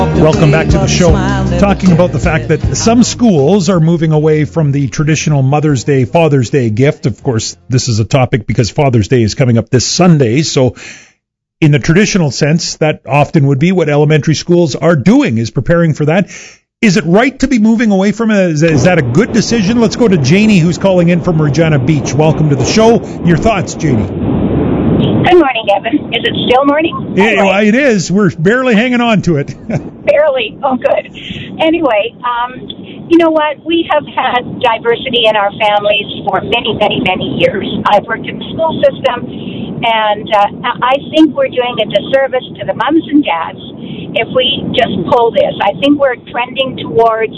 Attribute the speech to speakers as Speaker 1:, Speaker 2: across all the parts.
Speaker 1: Welcome back to the show. Talking about the fact that some schools are moving away from the traditional Mother's Day, Father's Day gift. Of course, this is a topic because Father's Day is coming up this Sunday. So in the traditional sense, that often would be what elementary schools are doing, is preparing for that. Is it right to be moving away from it? Is that a good decision? Let's go to Janie, who's calling in from Regina Beach. Welcome to the show. Your thoughts, Janie?
Speaker 2: Good morning, Evan. Is it still morning?
Speaker 1: Yeah, it is. We're barely hanging on to it.
Speaker 2: Barely. Oh, good. Anyway, you know what? We have had diversity in our families for many, many, many years. I've worked in the school system, and I think we're doing a disservice to the moms and dads if we just pull this. I think we're trending towards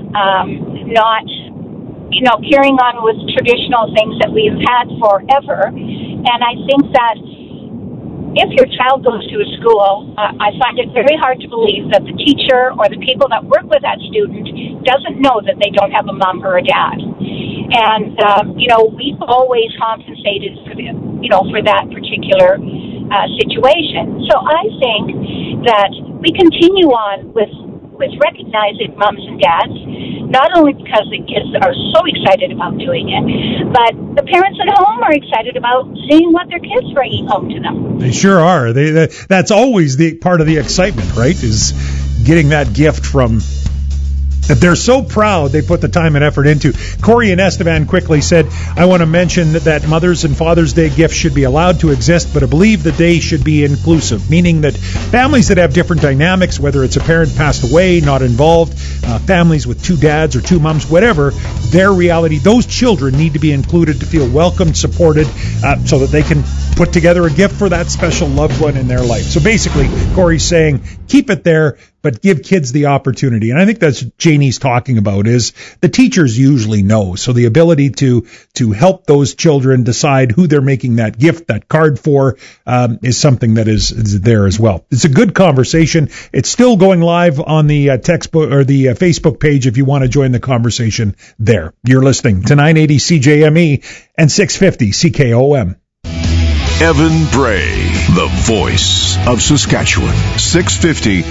Speaker 2: not, carrying on with traditional things that we've had forever. And I think that if your child goes to a school, I find it very hard to believe that the teacher or the people that work with that student doesn't know that they don't have a mom or a dad. And, we've always compensated for that particular situation. So I think that we continue on with recognizing moms and dads, not only because the kids are so excited about doing it, but the parents at home are excited about seeing what their kids bringing home to them.
Speaker 1: They sure are. That's always the part of the excitement, right, is getting that gift from... They're so proud they put the time and effort into. Corey in Estevan quickly said, I want to mention that Mother's and Father's Day gifts should be allowed to exist, but I believe the day should be inclusive, meaning that families that have different dynamics, whether it's a parent passed away, not involved, families with two dads or two moms, whatever, their reality, those children need to be included to feel welcomed, supported, so that they can put together a gift for that special loved one in their life. So basically, Corey's saying, keep it there, but give kids the opportunity. And I think that's Janie's talking about, is the teachers usually know. So the ability to help those children decide who they're making that gift, that card for, is something that is there as well. It's a good conversation. It's still going live on the textbook or the Facebook page if you want to join the conversation there. You're listening to 980 CJME and 650 CKOM.
Speaker 3: Evan Bray, the voice of Saskatchewan. 650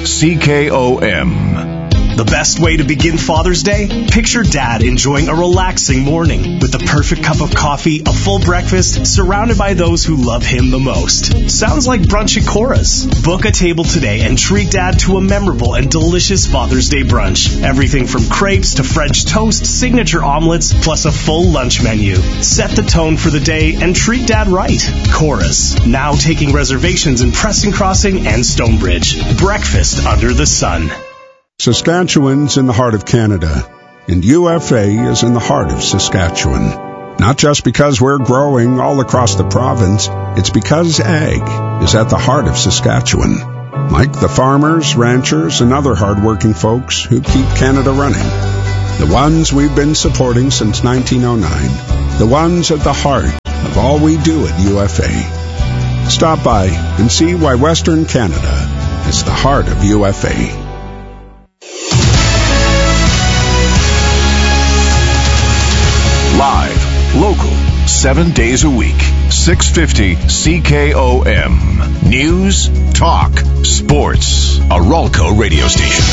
Speaker 3: CKOM.
Speaker 4: The best way to begin Father's Day? Picture Dad enjoying a relaxing morning with the perfect cup of coffee, a full breakfast, surrounded by those who love him the most. Sounds like brunch at Cora's. Book a table today and treat Dad to a memorable and delicious Father's Day brunch. Everything from crepes to French toast, signature omelets, plus a full lunch menu. Set the tone for the day and treat Dad right. Cora's, now taking reservations in Preston Crossing and Stonebridge. Breakfast under the sun.
Speaker 5: Saskatchewan's in the heart of Canada, and UFA is in the heart of Saskatchewan. Not just because we're growing all across the province, it's because ag is at the heart of Saskatchewan. Like the farmers, ranchers, and other hardworking folks who keep Canada running. The ones we've been supporting since 1909. The ones at the heart of all we do at UFA. Stop by and see why Western Canada is the heart of UFA.
Speaker 3: Live, local, 7 days a week. 650 CKOM. News, talk, sports. A Ralco radio station.